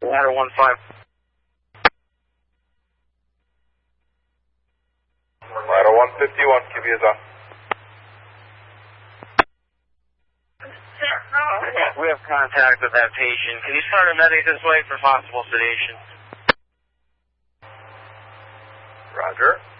Ladder 1-5. Ladder 151, give me a on. We have contact with that patient. Can you start a medic this way for possible sedation? Roger.